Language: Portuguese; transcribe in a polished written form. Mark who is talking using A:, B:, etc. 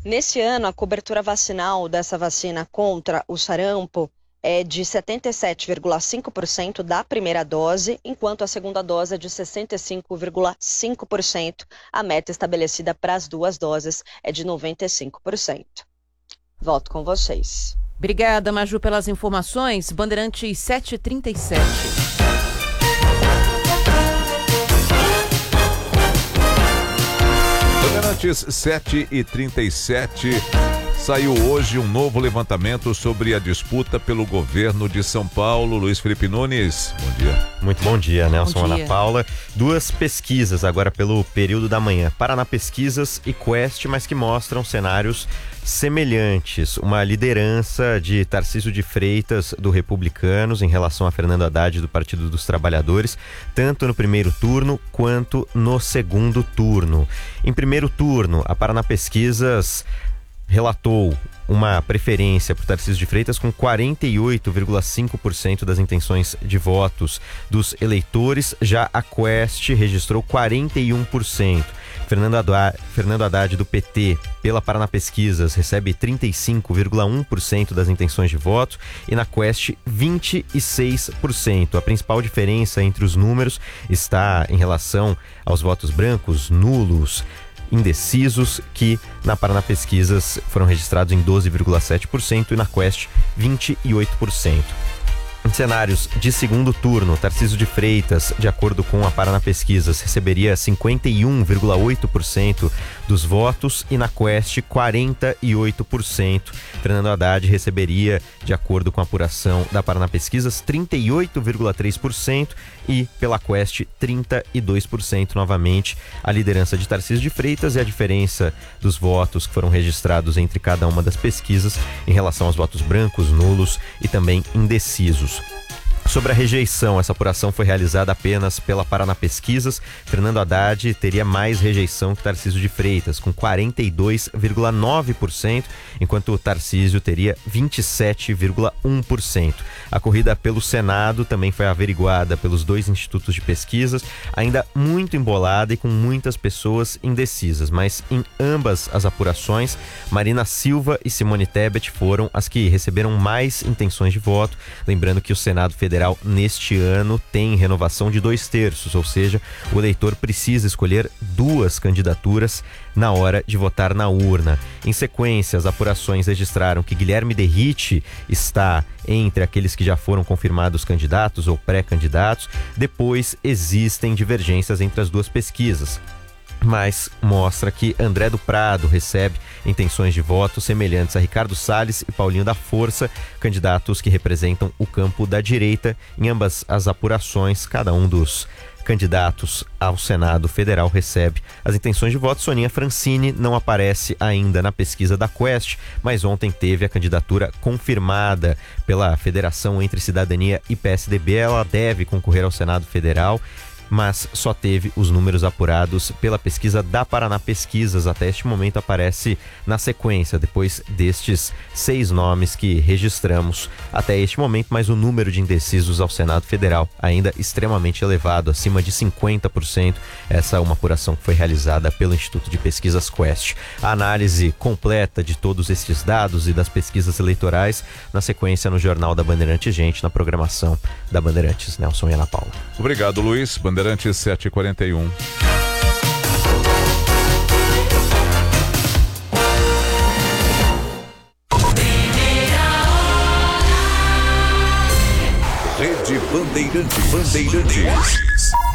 A: Nesse ano, a cobertura vacinal dessa vacina contra o sarampo é de 77,5% da primeira dose, enquanto a segunda dose é de 65,5%. A meta estabelecida para as duas doses é de 95%. Volto com vocês.
B: Obrigada, Maju, pelas informações. Bandeirantes 7h37.
C: Bandeirantes 7h37. Saiu hoje um novo levantamento sobre a disputa pelo governo de São Paulo. Luiz Felipe Nunes, bom dia.
D: Muito bom dia, Nelson,
B: Bom dia.
D: Ana Paula. Duas pesquisas agora pelo período da manhã. Paraná Pesquisas e Quest, mas que mostram cenários semelhantes. Uma liderança de Tarcísio de Freitas, do Republicanos, em relação a Fernando Haddad, do Partido dos Trabalhadores, tanto no primeiro turno quanto no segundo turno. Em primeiro turno, a Paraná Pesquisas relatou uma preferência por Tarcísio de Freitas com 48,5% das intenções de votos dos eleitores. Já a Quest registrou 41%. Fernando Haddad, do PT, pela Paraná Pesquisas, recebe 35,1% das intenções de voto e na Quest 26%. A principal diferença entre os números está em relação aos votos brancos, nulos, indecisos, que na Paraná Pesquisas foram registrados em 12,7% e na Quest 28%. Em cenários de segundo turno, Tarcísio de Freitas, de acordo com a Paraná Pesquisas, receberia 51,8% dos votos e na Quest 48%. Fernando Haddad receberia, de acordo com a apuração da Paraná Pesquisas, 38,3% e pela Quest 32% novamente. A liderança de Tarcísio de Freitas e a diferença dos votos que foram registrados entre cada uma das pesquisas em relação aos votos brancos, nulos e também indecisos. Sobre a rejeição, essa apuração foi realizada apenas pela Paraná Pesquisas. Fernando Haddad teria mais rejeição que Tarcísio de Freitas, com 42,9%, enquanto Tarcísio teria 27,1%. A corrida pelo Senado também foi averiguada pelos dois institutos de pesquisas, ainda muito embolada e com muitas pessoas indecisas, mas em ambas as apurações, Marina Silva e Simone Tebet foram as que receberam mais intenções de voto. Lembrando que o Senado Federal neste ano tem renovação de 2/3, ou seja, o eleitor precisa escolher duas candidaturas na hora de votar na urna. Em sequência, as apurações registraram que Guilherme Derrite está entre aqueles que já foram confirmados candidatos ou pré-candidatos. Depois existem divergências entre as duas pesquisas, mas mostra que André do Prado recebe intenções de voto semelhantes a Ricardo Salles e Paulinho da Força, candidatos que representam o campo da direita. Em ambas as apurações, cada um dos candidatos ao Senado Federal recebe as intenções de voto. Soninha Francini não aparece ainda na pesquisa da Quest, mas ontem teve a candidatura confirmada pela Federação entre Cidadania e PSDB. Ela deve concorrer ao Senado Federal, mas só teve os números apurados pela pesquisa da Paraná Pesquisas. Até este momento aparece na sequência, depois destes 6 nomes que registramos até este momento, mas o número de indecisos ao Senado Federal ainda extremamente elevado, acima de 50%. Essa é uma apuração que foi realizada pelo Instituto de Pesquisas Quest. A análise completa de todos estes dados e das pesquisas eleitorais na sequência no Jornal da Bandeirantes, gente, na programação da Bandeirantes. Nelson e Ana Paula.
C: Obrigado, Luiz. Bandeirantes 7h41. Rede Bandeirantes.